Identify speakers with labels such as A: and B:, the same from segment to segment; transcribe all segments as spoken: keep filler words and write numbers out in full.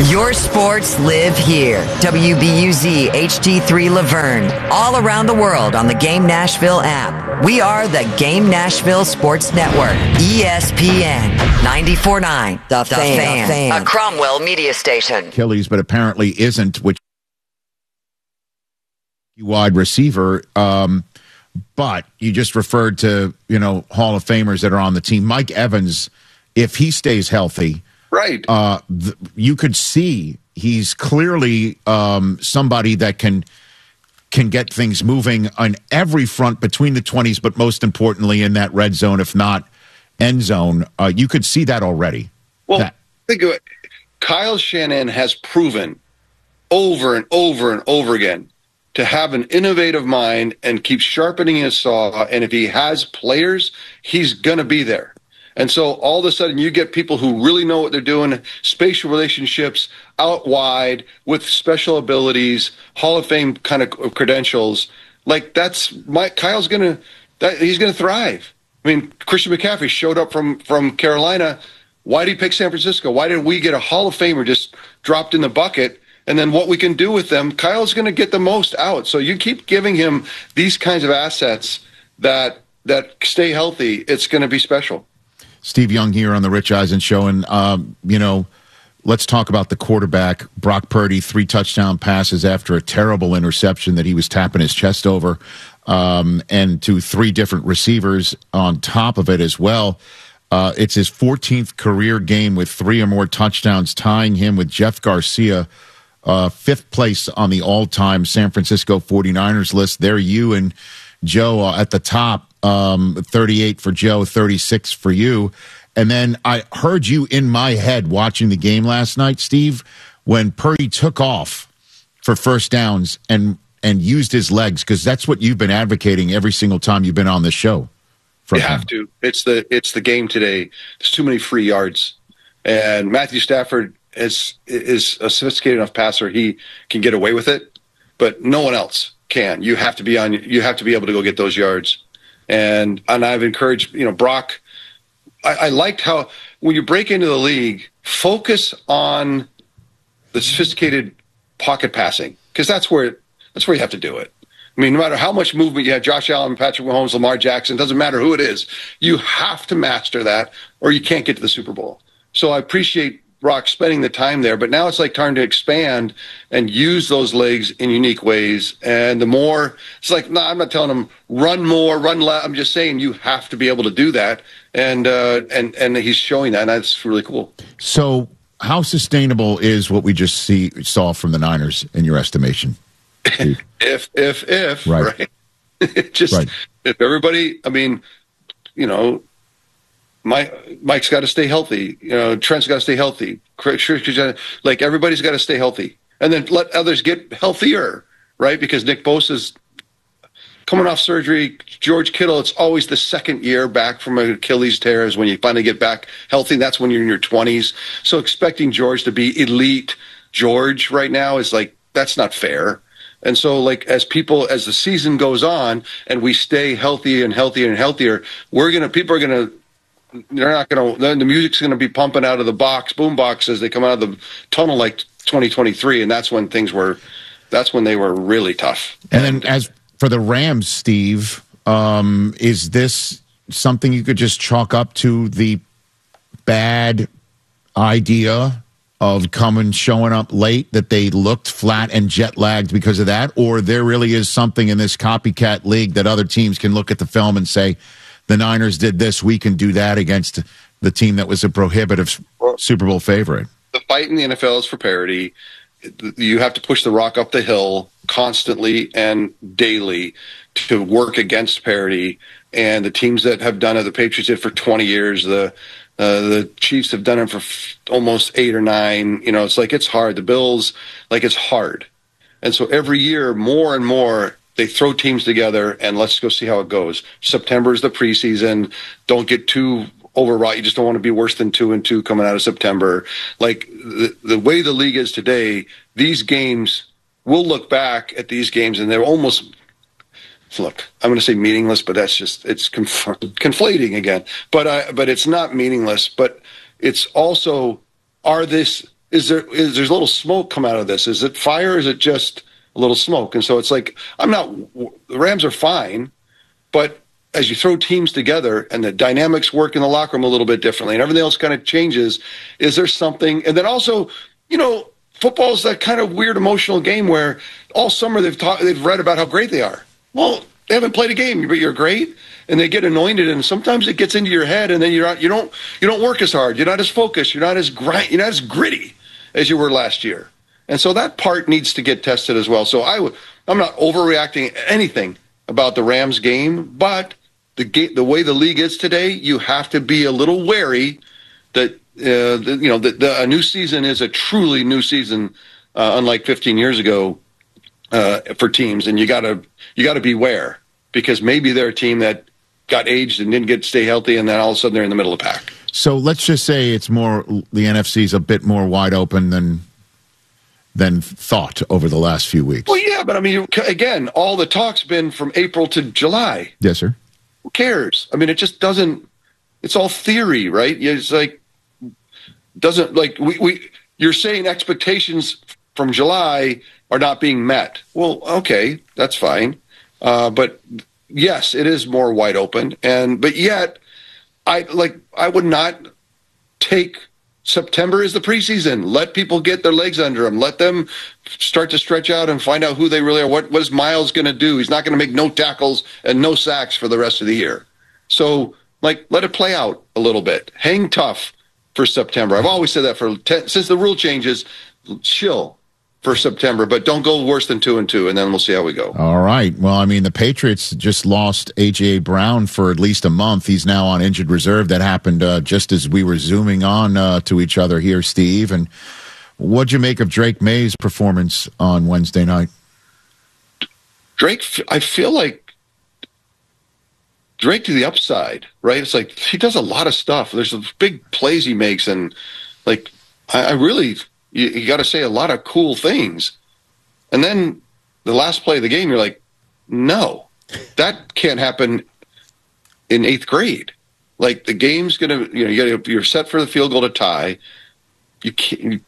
A: Your sports live here. W B U Z H D three Laverne. All around the world on the Game Nashville app. We are the Game Nashville Sports Network. E S P N ninety-four point nine. The, the fan. fan. A Cromwell media station.
B: Achilles, but apparently isn't, which wide receiver. Um, but you just referred to, you know, Hall of Famers that are on the team. Mike Evans, if he stays healthy,
C: right,
B: uh, th- you could see he's clearly um, somebody that can can get things moving on every front between the twenties, but most importantly in that red zone, if not end zone. Uh, you could see that already.
C: Well,
B: that-
C: think of it. Kyle Shanahan has proven over and over and over again to have an innovative mind and keep sharpening his saw. And if he has players, he's going to be there. And so all of a sudden you get people who really know what they're doing, spatial relationships out wide with special abilities, Hall of Fame kind of credentials. Like that's my Kyle's going to, that he's going to thrive. I mean, Christian McCaffrey showed up from, from Carolina. Why did he pick San Francisco? Why did we get a Hall of Famer just dropped in the bucket? And then what we can do with them, Kyle's going to get the most out. So you keep giving him these kinds of assets that that stay healthy. It's going to be special.
B: Steve Young here on the Rich Eisen Show. And, um, you know, let's talk about the quarterback, Brock Purdy, three touchdown passes after a terrible interception that he was tapping his chest over, um, and to three different receivers on top of it as well. Uh, it's his fourteenth career game with three or more touchdowns, tying him with Jeff Garcia, Uh, fifth place on the all-time San Francisco forty-niners list. There you and Joe uh, at the top, um, thirty-eight for Joe, thirty-six for you. And then I heard you in my head watching the game last night, Steve, when Purdy took off for first downs and, and used his legs, because that's what you've been advocating every single time you've been on this show.
C: You have to. It's the, it's the game today. There's too many free yards. And Matthew Stafford is is a sophisticated enough passer, he can get away with it, but no one else can. You have to be on. You have to be able to go get those yards, and and I've encouraged you know Brock. I, I liked how when you break into the league, focus on the sophisticated pocket passing, because that's where that's where you have to do it. I mean, no matter how much movement you have, Josh Allen, Patrick Mahomes, Lamar Jackson, doesn't matter who it is, you have to master that, or you can't get to the Super Bowl. So I appreciate Brock spending the time there, but now it's like time to expand and use those legs in unique ways. And the more, it's like, no, nah, I'm not telling him run more, run less. I'm just saying you have to be able to do that. And, uh, and, and he's showing that, and that's really cool.
B: So how sustainable is what we just see saw from the Niners in your estimation?
C: if, if, if,
B: right.
C: right? It just, right. If everybody, I mean, you know, Mike, Mike's got to stay healthy. You know, Trent's got to stay healthy. Like everybody's got to stay healthy, and then let others get healthier, right? Because Nick Bosa's coming off surgery. George Kittle, it's always the second year back from an Achilles tear is when you finally get back healthy. That's when you're in your twenties. So expecting George to be elite George right now is like, that's not fair. And so, like, as people, as the season goes on and we stay healthy and healthier and healthier, we're gonna, people are gonna. They're not going to. The music's going to be pumping out of the box, boom box, as they come out of the tunnel like twenty twenty-three, and that's when things were. That's when they were really tough.
B: And then, as for the Rams, Steve, um, is this something you could just chalk up to the bad idea of coming showing up late, that they looked flat and jet lagged because of that, or there really is something in this copycat league that other teams can look at the film and say, the Niners did this, we can do that against the team that was a prohibitive Super Bowl favorite?
C: The fight in the N F L is for parity. You have to push the rock up the hill constantly and daily to work against parity. And the teams that have done it, the Patriots did for twenty years, the uh, the Chiefs have done it for f- almost eight or nine. You know, it's like it's hard. The Bills, like it's hard. And so every year, more and more, they throw teams together, and let's go see how it goes. September is the preseason. Don't get too overwrought. You just don't want to be worse than two and two coming out of September. Like the, the way the league is today, these games, we'll look back at these games, and they're almost, look, I'm going to say meaningless, but that's just, it's conf- conflating again. But uh, but it's not meaningless, but it's also, are this is there is there's a little smoke come out of this? Is it fire? Or is it just a little smoke? And so it's like, I'm not, the Rams are fine, but as you throw teams together and the dynamics work in the locker room a little bit differently and everything else kind of changes, is there something? And then also, you know, football is that kind of weird emotional game where all summer they've taught, they've read about how great they are. Well, they haven't played a game, but you're great, and they get anointed, and sometimes it gets into your head, and then you're not, you don't you don't work as hard, you're not as focused, you're not as grind, you're not as gritty as you were last year, and so that part needs to get tested as well. So I w- I'm not overreacting anything about the Rams game, but the ga- the way the league is today, you have to be a little wary that uh, the, you know that the, a new season is a truly new season, uh, unlike fifteen years ago uh, for teams, and you gotta you gotta beware because maybe they're a team that got aged and didn't get to stay healthy, and then all of a sudden they're in the middle of the pack.
B: So let's just say it's more the N F C is a bit more wide open than than thought over the last few weeks.
C: Well, yeah, but I mean, again, all the talk's been from April to July.
B: Yes, sir.
C: Who cares? I mean, it just doesn't. It's all theory, right? It's like doesn't like we, we you're saying expectations from July are not being met. Well, okay, that's fine, uh, but yes, it is more wide open, and but yet, I like I would not take September as the preseason. Let people get their legs under them. Let them start to stretch out and find out who they really are. What what is Miles going to do? He's not going to make no tackles and no sacks for the rest of the year. So, like, let it play out a little bit. Hang tough for September. I've always said that for ten, since the rule changes. Chill for September, but don't go worse than two and two, and then we'll see how we go.
B: All right. Well, I mean, the Patriots just lost A J Brown for at least a month. He's now on injured reserve. That happened uh, just as we were zooming on uh, to each other here, Steve. And what'd you make of Drake May's performance on Wednesday night?
C: Drake, I feel like Drake to the upside, right? It's like he does a lot of stuff. There's some big plays he makes, and like I, I really, you, you got to say a lot of cool things. And then the last play of the game, you're like, no, that can't happen in eighth grade. Like the game's gonna, you know, you gotta, you're set for the field goal to tie. You can't.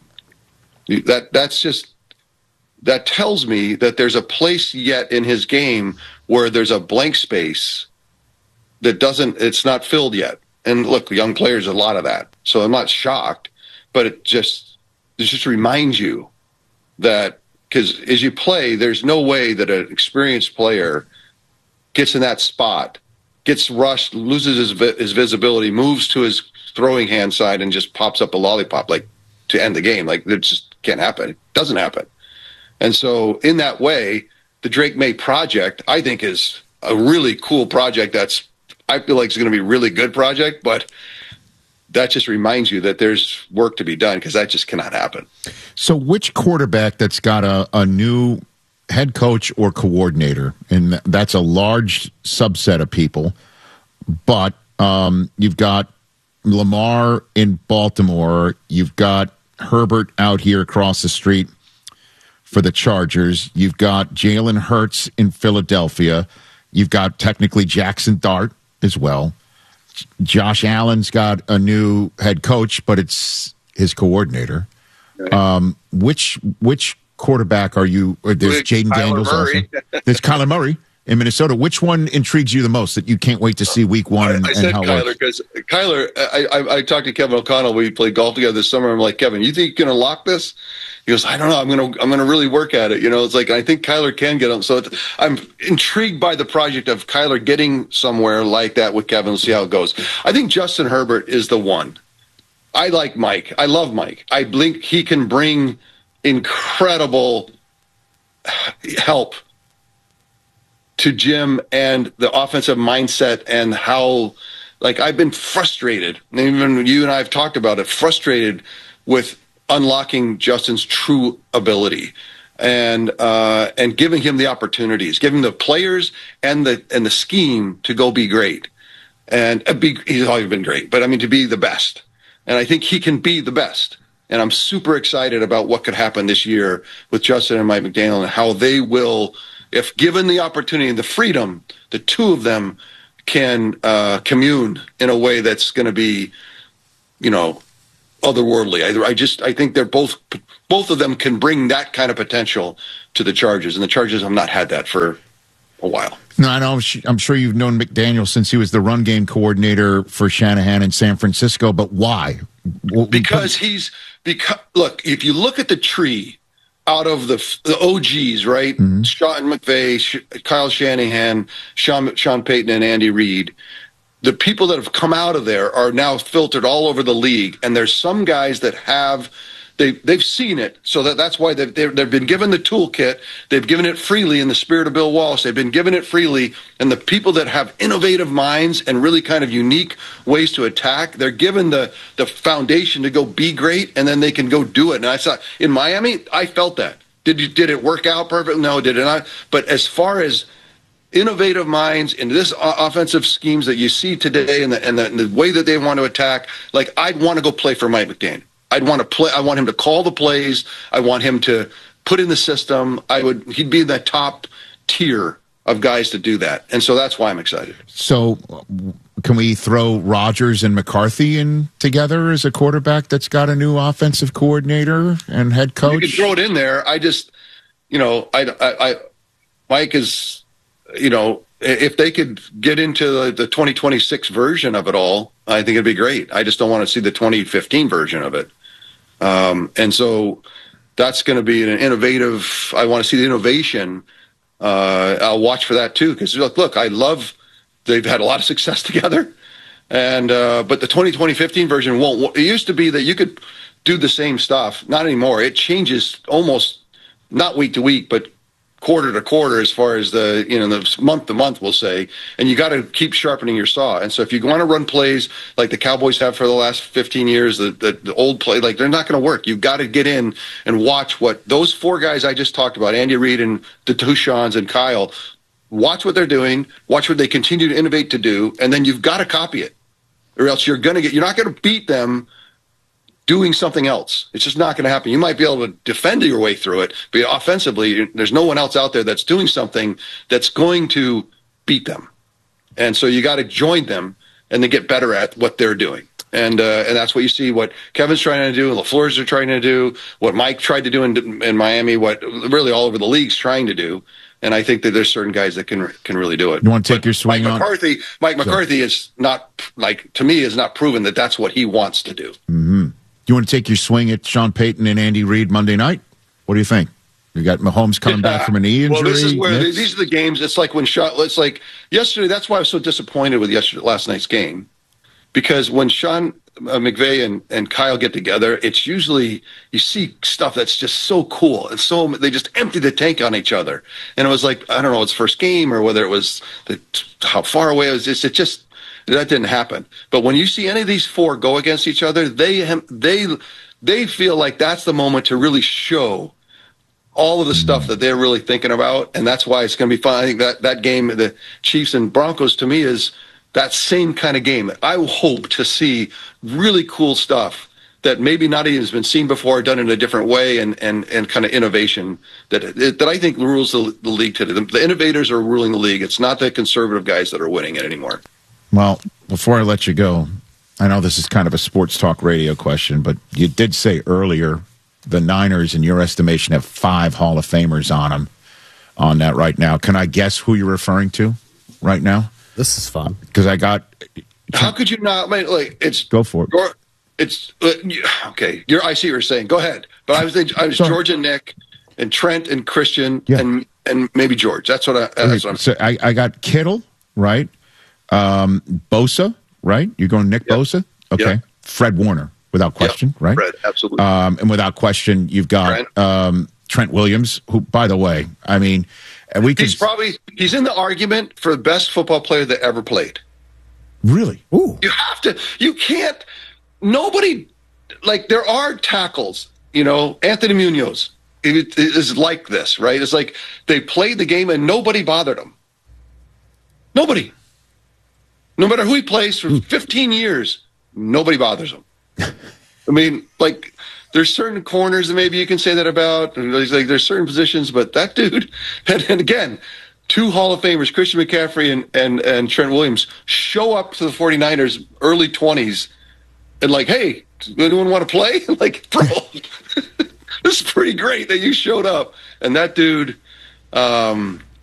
C: You, that that's just that tells me that there's a place yet in his game where there's a blank space that doesn't, it's not filled yet. And look, young players, a lot of that. So I'm not shocked, but it just, it just reminds you that, because as you play, there's no way that an experienced player gets in that spot, gets rushed, loses his, vi- his visibility, moves to his throwing hand side and just pops up a lollipop, like to end the game. Like it just can't happen. It doesn't happen. And so in that way, the Drake May project, I think, is a really cool project that's, I feel like it's going to be a really good project, but that just reminds you that there's work to be done because that just cannot happen.
B: So which quarterback that's got a, a new head coach or coordinator, and that's a large subset of people, but um, you've got Lamar in Baltimore, you've got Herbert out here across the street for the Chargers, you've got Jalen Hurts in Philadelphia, you've got technically Jackson Dart as well. Josh Allen's got a new head coach, but it's his coordinator. Right. Um, which which quarterback are you? Or there's Jaden Daniels Murray. also. There's Kyler Murray in Minnesota. Which one intrigues you the most that you can't wait to see week one? And,
C: I, I said
B: and how
C: Kyler because Kyler. I, I I talked to Kevin O'Connell. We played golf together this summer. I'm like, Kevin, you think you can unlock this? He goes, I don't know. I'm gonna I'm gonna really work at it. You know, it's like I think Kyler can get him. So it's, I'm intrigued by the project of Kyler getting somewhere like that with Kevin. We'll see how it goes. I think Justin Herbert is the one. I like Mike. I love Mike. I think he can bring incredible help to Jim and the offensive mindset and how, like, I've been frustrated. Even you and I have talked about it, frustrated with unlocking Justin's true ability and uh, and giving him the opportunities, giving the players and the and the scheme to go be great. And uh, be, he's always been great, but I mean to be the best. And I think he can be the best. And I'm super excited about what could happen this year with Justin and Mike McDaniel and how they will, if given the opportunity and the freedom, the two of them can uh, commune in a way that's going to be, you know, otherworldly. I, I just I think they're both both of them can bring that kind of potential to the Chargers, and the Chargers have not had that for a while.
B: No, I know. I'm sure you've known McDaniel since he was the run game coordinator for Shanahan in San Francisco. But why?
C: Because he's because look, if you look at the tree out of the the O Gs, right? Mm-hmm. Sean McVay, Sh- Kyle Shanahan, Sean Sean Payton, and Andy Reid. The people that have come out of there are now filtered all over the league, and there's some guys that have they they've seen it, so that that's why they've they've, they've been given the toolkit. They've given it freely in the spirit of Bill Walsh. They've been given it freely, and the people that have innovative minds and really kind of unique ways to attack, they're given the the foundation to go be great, and then they can go do it. And I saw in Miami, I felt that. Did you, did it work out perfect? No, did it not? But as far as innovative minds in this offensive schemes that you see today, and the, and the, and the way that they want to attack, like I'd want to go play for Mike McDaniel. I'd want to play. I want him to call the plays. I want him to put in the system. I would. He'd be in that top tier of guys to do that, and so that's why I'm excited.
B: So, can we throw Rodgers and McCarthy in together as a quarterback that's got a new offensive coordinator and head coach?
C: You can throw it in there. I just, you know, I, I, I Mike is, you know, if they could get into the, the twenty twenty-six version of it all, I think it'd be great. I just don't want to see the twenty fifteen version of it. Um, and so that's going to be an innovative. I want to see the innovation. Uh, I'll watch for that too, because look, look, I love. They've had a lot of success together, and uh, but the twenty fifteen version won't. It used to be that you could do the same stuff. Not anymore. It changes almost not week to week, but quarter to quarter, as far as the, you know, the month to month, we'll say, and you got to keep sharpening your saw. And so if you want to run plays like the Cowboys have for the last fifteen years, the, the, the old play, like they're not going to work. You've got to get in and watch what those four guys I just talked about, Andy Reid and the Tushans and Kyle, watch what they're doing, watch what they continue to innovate to do, and then you've got to copy it, or else you're going to get, you're not going to beat them doing something else. It's just not going to happen. You might be able to defend your way through it, but offensively, there's no one else out there that's doing something that's going to beat them. And so you got to join them and then get better at what they're doing. And uh, and that's what you see, what Kevin's trying to do, LaFleur's are trying to do, what Mike tried to do in, in Miami, what really all over the league's trying to do. And I think that there's certain guys that can can really do it.
B: You want to take but your swing
C: Mike
B: on?
C: McCarthy, Mike McCarthy so. is not, like, to me, is not proven that that's what he wants to do.
B: Mm-hmm. You want to take your swing at Sean Payton and Andy Reid Monday night? What do you think? You got Mahomes coming back from a knee injury.
C: Well, this is where Knicks? These are the games. It's like when Sean. It's like yesterday. That's why I was so disappointed with yesterday, last night's game, because when Sean uh, McVay and, and Kyle get together, it's usually you see stuff that's just so cool and so they just empty the tank on each other. And it was like, I don't know, it's first game or whether it was the, how far away it was. It's, it just. That didn't happen. But when you see any of these four go against each other, they they they feel like that's the moment to really show all of the stuff that they're really thinking about, and that's why it's going to be fun. I think that that game, the Chiefs and Broncos, to me is that same kind of game. I hope to see really cool stuff that maybe not even has been seen before, done in a different way, and and, and kind of innovation that that I think rules the, the league today. The, the innovators are ruling the league. It's not the conservative guys that are winning it anymore.
B: Well, before I let you go, I know this is kind of a sports talk radio question, but you did say earlier the Niners, in your estimation, have five Hall of Famers on them on that right now. Can I guess who you're referring to right now?
D: This is fun.
B: Because I got...
C: How could you not... I mean, like, it's...
B: Go for it.
C: It's... Uh, okay, you're, I see what you're saying. Go ahead. But I was thinking, I was Sorry. George and Nick and Trent and Christian yeah. and and maybe George. That's what I... That's
B: okay,
C: what I'm
B: so I, I got Kittle, right? Um, Bosa, right? You're going Nick yep. Bosa? Okay. Yep. Fred Warner, without question, yep. right?
C: Fred, absolutely.
B: Um, and without question, you've got Trent. Um, Trent Williams, who, by the way, I mean, we
C: He's
B: could...
C: probably, he's in the argument for the best football player that ever played.
B: Really? Ooh.
C: You have to, you can't, nobody, like, there are tackles, you know, Anthony Munoz it, it is like this, right? It's like they played the game and nobody bothered him. Nobody. No matter who he plays for fifteen years, nobody bothers him. I mean, like, there's certain corners that maybe you can say that about. There's, like, there's certain positions, but that dude, and, and again, two Hall of Famers, Christian McCaffrey and, and, and Trent Williams, show up to the 49ers early twenties and like, hey, does anyone want to play? Like, bro, this is pretty great that you showed up. And that dude, um,